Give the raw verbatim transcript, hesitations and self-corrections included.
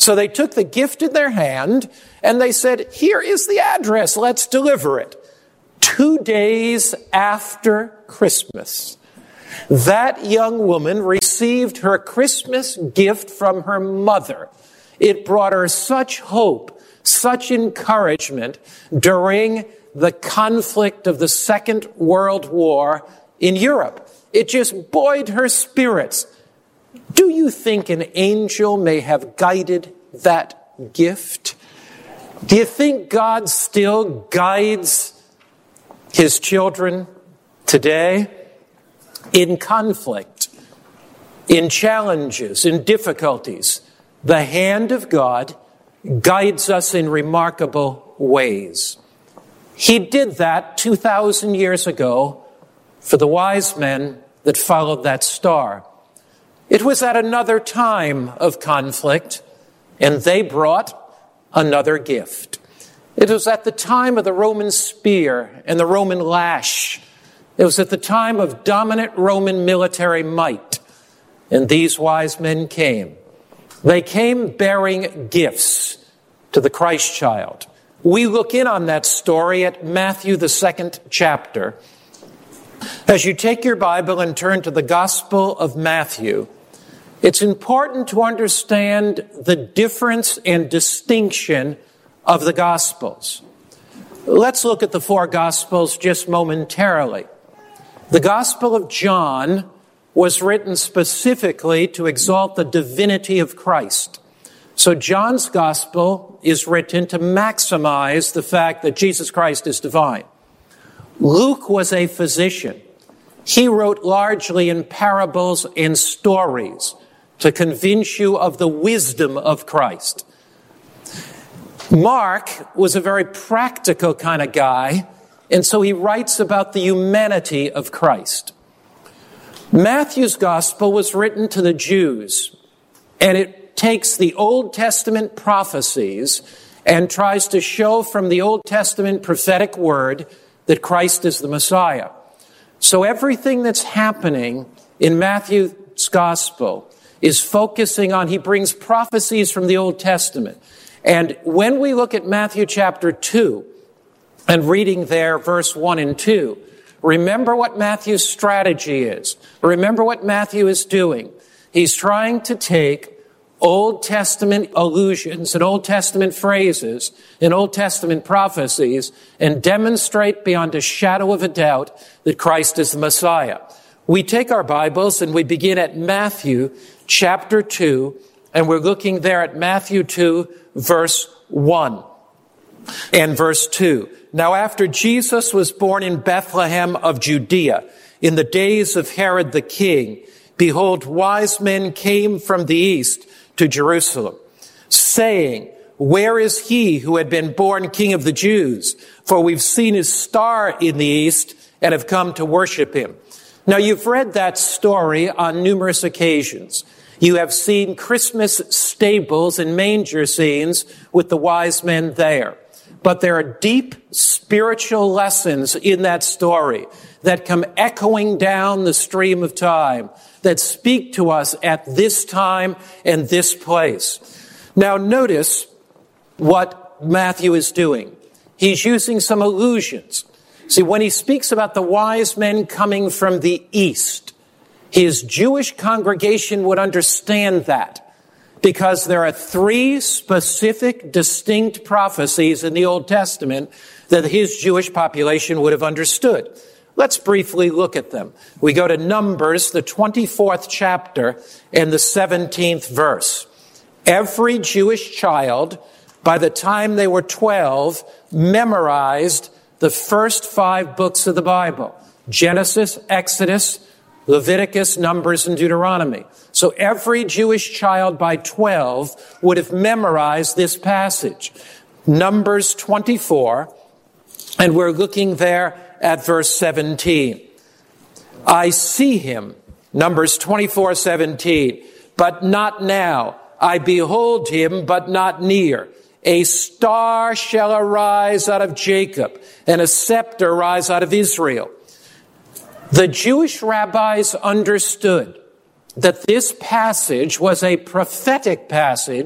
So they took the gift in their hand and they said, here is the address, let's deliver it. Two days after Christmas, that young woman received her Christmas gift from her mother. It brought her such hope, such encouragement during the conflict of the Second World War in Europe. It just buoyed her spirits. Do you think an angel may have guided that gift? Do you think God still guides his children today in conflict, in challenges, in difficulties? The hand of God guides us in remarkable ways. He did that two thousand years ago for the wise men that followed that star. It was at another time of conflict, and they brought another gift. It was at the time of the Roman spear and the Roman lash. It was at the time of dominant Roman military might. And these wise men came. They came bearing gifts to the Christ child. We look in on that story at Matthew, the second chapter. As you take your Bible and turn to the Gospel of Matthew, it's important to understand the difference and distinction of the Gospels. Let's look at the four Gospels just momentarily. The Gospel of John was written specifically to exalt the divinity of Christ. So John's Gospel is written to maximize the fact that Jesus Christ is divine. Luke was a physician. He wrote largely in parables and stories to convince you of the wisdom of Christ. Mark was a very practical kind of guy, and so he writes about the humanity of Christ. Matthew's gospel was written to the Jews, and it takes the Old Testament prophecies and tries to show from the Old Testament prophetic word that Christ is the Messiah. So everything that's happening in Matthew's gospel is focusing on, he brings prophecies from the Old Testament. And when we look at Matthew chapter two and reading there verse one and two, remember what Matthew's strategy is. Remember what Matthew is doing. He's trying to take Old Testament allusions and Old Testament phrases and Old Testament prophecies and demonstrate beyond a shadow of a doubt that Christ is the Messiah. We take our Bibles and we begin at Matthew chapter two, and we're looking there at Matthew two, verse one and verse two. Now after Jesus was born in Bethlehem of Judea, in the days of Herod the king, behold, wise men came from the east to Jerusalem, saying, where is he who had been born King of the Jews? For we've seen his star in the east and have come to worship him. Now you've read that story on numerous occasions. You have seen Christmas stables and manger scenes with the wise men there. But there are deep spiritual lessons in that story that come echoing down the stream of time that speak to us at this time and this place. Now notice what Matthew is doing. He's using some allusions. See, when he speaks about the wise men coming from the east, his Jewish congregation would understand that because there are three specific, distinct prophecies in the Old Testament that his Jewish population would have understood. Let's briefly look at them. We go to Numbers, the twenty-fourth chapter and the seventeenth verse. Every Jewish child, by the time they were twelve, memorized the first five books of the Bible: Genesis, Exodus, Leviticus, Numbers, and Deuteronomy. So every Jewish child by twelve would have memorized this passage. Numbers twenty-four, and we're looking there at verse seventeen. I see him, Numbers twenty-four seventeen, but not now. I behold him, but not near. A star shall arise out of Jacob, and a scepter rise out of Israel. The Jewish rabbis understood that this passage was a prophetic passage